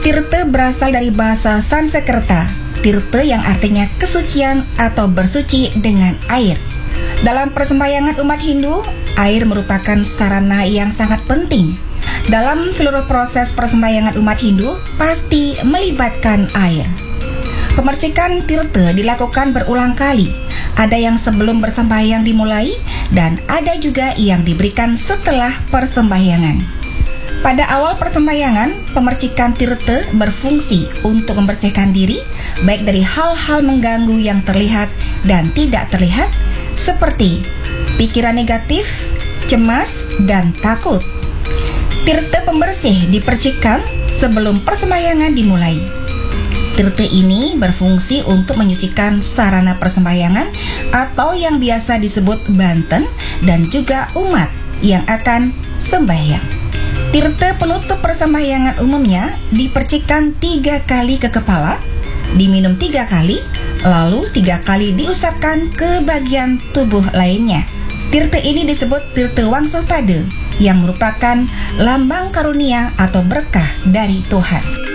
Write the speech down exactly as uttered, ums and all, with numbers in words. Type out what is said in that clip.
Tirta berasal dari bahasa Sanskerta, tirta yang artinya kesucian atau bersuci dengan air. Dalam persembahyangan umat Hindu, air merupakan sarana yang sangat penting. Dalam seluruh proses persembahyangan umat Hindu, pasti melibatkan air. Pemercikan tirta dilakukan berulang kali. Ada yang sebelum bersembahyang dimulai, dan ada juga yang diberikan setelah persembahyangan. Pada awal persembahyangan, pemercikan tirta berfungsi untuk membersihkan diri, baik dari hal-hal mengganggu yang terlihat dan tidak terlihat, seperti pikiran negatif, cemas, dan takut. Tirta pembersih dipercikan sebelum persembahyangan dimulai. Tirta ini berfungsi untuk menyucikan sarana persembahyangan atau yang biasa disebut banten dan juga umat yang akan sembahyang. Tirta penutup persembahyangan umumnya dipercikan tiga kali ke kepala, diminum tiga kali, lalu tiga kali diusapkan ke bagian tubuh lainnya. Tirta ini disebut tirta Wangsopada, yang merupakan lambang karunia atau berkah dari Tuhan.